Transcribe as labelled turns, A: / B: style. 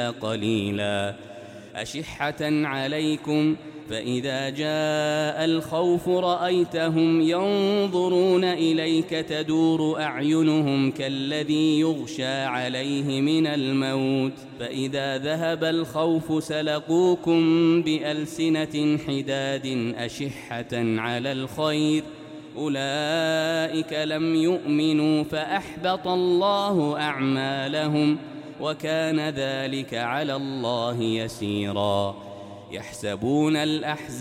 A: قليلا أشحة عليكم فإذا جاء الخوف رأيتهم ينظرون إليك تدور أعينهم كالذي يغشى عليه من الموت فإذا ذهب الخوف سلقوكم بألسنة حداد أشحة على الخير أولئك لم يؤمنوا فأحبط الله أعمالهم وكان ذلك على الله يسيرا يحسبون الأحزاب